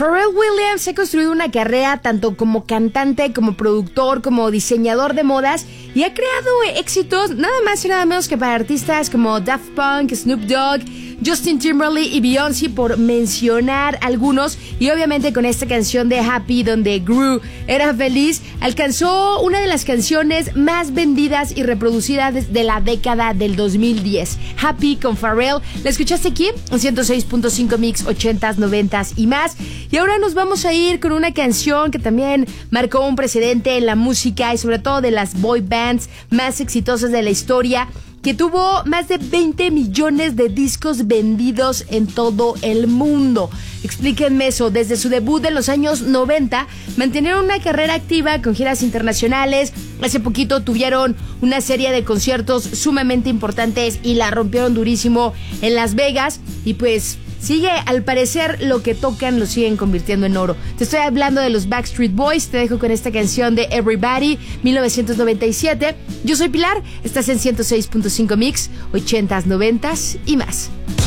Pharrell Williams ha construido una carrera tanto como cantante, como productor, como diseñador de modas y ha creado éxitos nada más y nada menos que para artistas como Daft Punk, Snoop Dogg, Justin Timberlake y Beyoncé, por mencionar algunos. Y obviamente con esta canción de Happy, donde Gru era feliz, alcanzó una de las canciones más vendidas y reproducidas de la década del 2010. Happy con Pharrell, la escuchaste aquí en 106.5 Mix 80s, 90s y más. Y ahora nos vamos a ir con una canción que también marcó un precedente en la música y sobre todo de las boy bands más exitosas de la historia, que tuvo más de 20 millones de discos vendidos en todo el mundo. Explíquenme eso. Desde su debut en los años 90, mantenieron una carrera activa con giras internacionales. Hace poquito tuvieron una serie de conciertos sumamente importantes y la rompieron durísimo en Las Vegas. Y pues sigue, al parecer, lo que tocan lo siguen convirtiendo en oro. Te estoy hablando de los Backstreet Boys. Te dejo con esta canción de Everybody, 1997. Yo soy Pilar, estás en 106.5 Mix, 80s, 90s y más.